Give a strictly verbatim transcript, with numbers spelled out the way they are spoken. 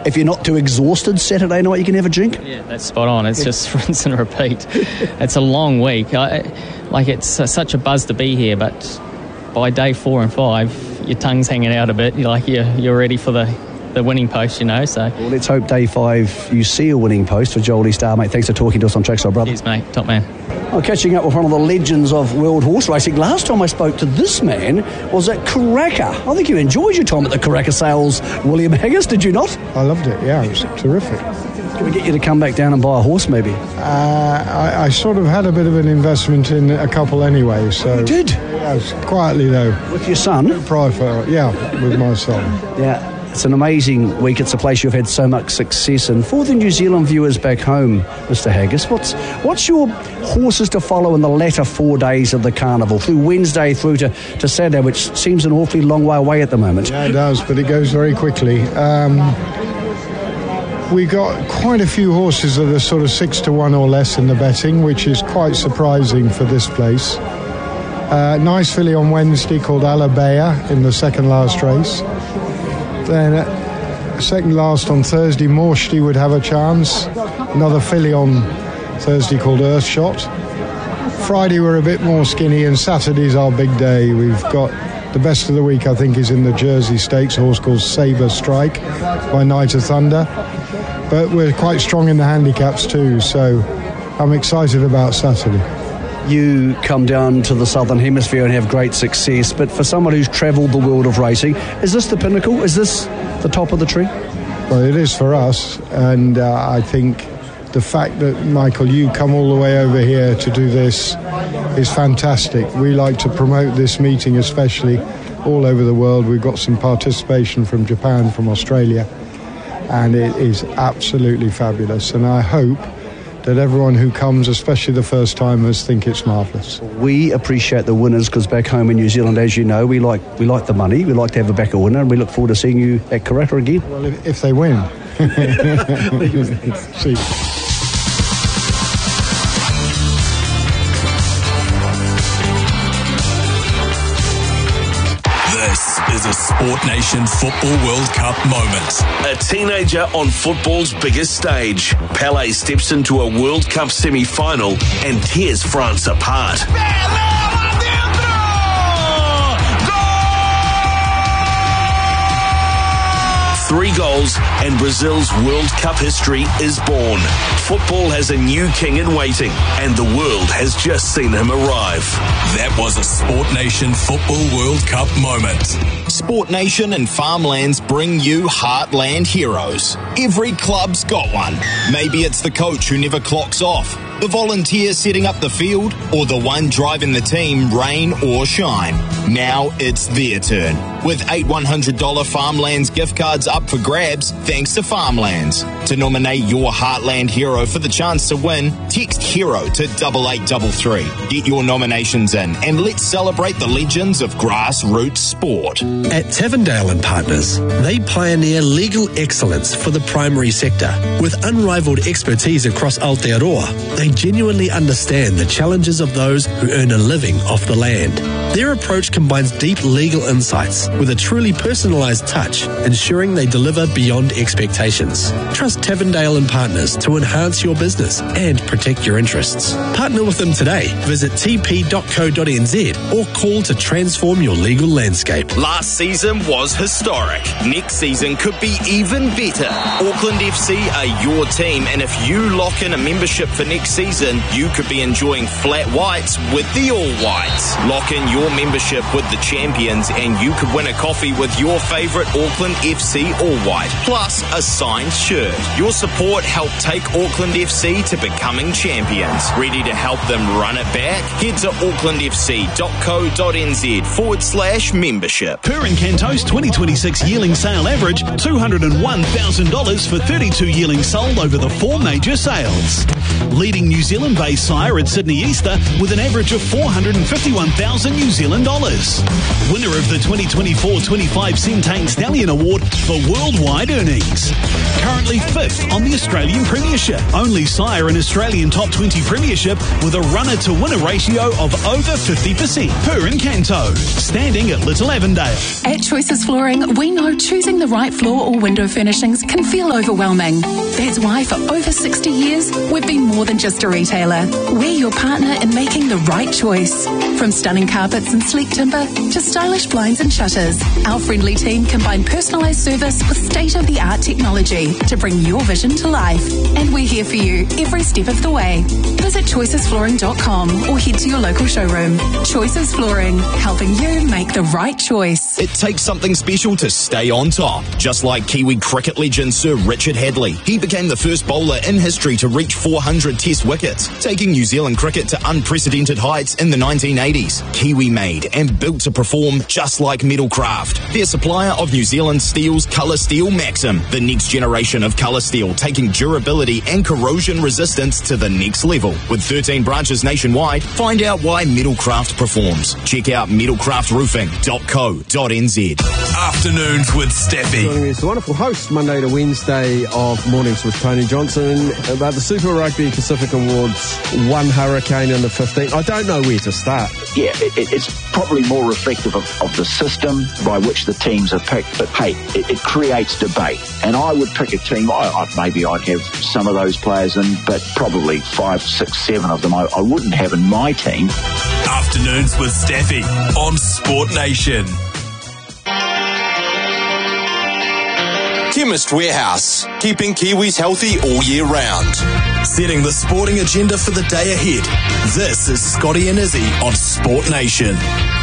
if you're not too exhausted Saturday night, you can have a drink? Yeah, that's spot on. It's yeah. just rinse and repeat. It's a long week. I, like, it's uh, such a buzz to be here, but by day four and five, your tongue's hanging out a bit. You're like, you're, you're ready for the, the winning post, you know. So well, let's hope day five you see a winning post for Joel Star, mate. Thanks for talking to us on Trackside, brother. Cheers, mate. Top man. I'm catching up with one of the legends of world horse racing. Last time I spoke to this man was at Karaka. I think you enjoyed your time at the Karaka Sales, William Haggas, did you not? I loved it, yeah, it was terrific. Can we get you to come back down and buy a horse, maybe? Uh, I, I sort of had a bit of an investment in a couple anyway, so... You did? Yes, quietly, though. With your son? Private, yeah, with my son. Yeah. It's an amazing week. It's a place you've had so much success in. For the New Zealand viewers back home, Mister Haggas, what's what's your horses to follow in the latter four days of the carnival, through Wednesday through to, to Saturday, which seems an awfully long way away at the moment? Yeah, it does, but it goes very quickly. Um, we got quite a few horses that are sort of six to one or less in the betting, which is quite surprising for this place. Uh, nice filly on Wednesday called Alabea in the second last race. Then uh, second last on Thursday, Morshty would have a chance. Another filly on Thursday called Earthshot. Friday we're a bit more skinny, and Saturday's our big day. We've got the best of the week, I think, is in the Jersey Stakes, a horse called Sabre Strike by Night of Thunder. But we're quite strong in the handicaps too, so I'm excited about Saturday. You come down to the Southern Hemisphere and have great success, but for someone who's travelled the world of racing, is this the pinnacle? Is this the top of the tree? Well, it is for us, and uh, I think the fact that, Michael, you come all the way over here to do this is fantastic. We like to promote this meeting, especially all over the world. We've got some participation from Japan, from Australia, and it is absolutely fabulous, and I hope that everyone who comes, especially the first timers, think it's marvellous. We appreciate the winners, because back home in New Zealand, as you know, we like we like the money. We like to have a back a winner, and we look forward to seeing you at Karaka again. Well, if, if they win. See. Is a Sport Nation Football World Cup moment. A teenager on football's biggest stage. Pelé steps into a World Cup semi-final and tears France apart. Three goals and Brazil's World Cup history is born. Football has a new king in waiting, and the world has just seen him arrive. That was a Sport Nation Football World Cup moment. Sport Nation and Farmlands bring you Heartland Heroes. Every club's got one. Maybe it's the coach who never clocks off, the volunteer setting up the field, or the one driving the team, rain or shine. Now it's their turn. With eight one hundred dollars Farmlands gift cards up for grabs, thanks to Farmlands. To nominate your Heartland hero for the chance to win, text HERO to double eight double three. Get your nominations in, and let's celebrate the legends of grassroots sport. At Tavendale and Partners, they pioneer legal excellence for the primary sector. With unrivaled expertise across Aotearoa, they genuinely understand the challenges of those who earn a living off the land. Their approach combines deep legal insights with a truly personalised touch, ensuring they deliver beyond expectations. Trust Tavendale and Partners to enhance your business and protect your interests. Partner with them today. Visit t p dot co dot n z or call to transform your legal landscape. Last season was historic. Next season could be even better. Auckland F C are your team, and if you lock in a membership for next season, you could be enjoying flat whites with the All Whites. Lock in your membership with the champions, and you could win a coffee with your favourite Auckland F C All White, plus a signed shirt. Your support helped take Auckland F C to becoming champions. Ready to help them run it back? Head to auckland f c dot co dot n z forward slash membership. Per Encanto's twenty twenty-six yearling sale average, two hundred one thousand dollars for thirty-two yearlings sold over the four major sales. Leading New Zealand-based sire at Sydney Easter with an average of four hundred fifty-one thousand New Zealand dollars. Winner of the twenty twenty-four twenty-five Centane Stallion Award for worldwide earnings. currently fifth on the Australian Premiership. Only sire in Australian Top twenty Premiership with a runner-to-winner ratio of over fifty percent. Per Encanto, standing at Little Avondale. At Choices Flooring, we know choosing the right floor or window furnishings can feel overwhelming. That's why for over sixty years, we've been more than just a retailer. We're your partner in making the right choice. From stunning carpets and sleek timber to stylish blinds and shutters, our friendly team combine personalised service with state-of-the-art technology to bring your vision to life. And we're here for you every step of the way. Visit choices flooring dot com or head to your local showroom. Choices Flooring, helping you make the right choice. It takes something special to stay on top, just like Kiwi cricket legend Sir Richard Hadley. He became the first bowler in history to reach four hundred Test wickets, taking New Zealand cricket to unprecedented heights in the nineteen eighties. Kiwi made and built to perform just like Metalcraft. They're supplier of New Zealand Steel's Colour Steel Maxim, the next generation of colour steel, taking durability and corrosion resistance to the next level. With thirteen branches nationwide, find out why Metalcraft performs. Check out metalcraft roofing dot co dot n z. Afternoons with Steffi. Joining me is the wonderful host, Monday to Wednesday of Mornings with Tony Johnson, about the Super Rugby Pacific Awards, one hurricane in the fifteen. I don't know where to start. Yeah, it, it, it's probably more reflective of, of the system by which the teams are picked. But hey, it, it creates debate. And I would pick a team, I, I, maybe I'd have some of those players in, but probably five, six, seven of them I, I wouldn't have in my team. Afternoons with Steffi on Sport Nation. Chemist Warehouse, keeping Kiwis healthy all year round. Setting the sporting agenda for the day ahead. This is Scotty and Izzy on Sport Nation.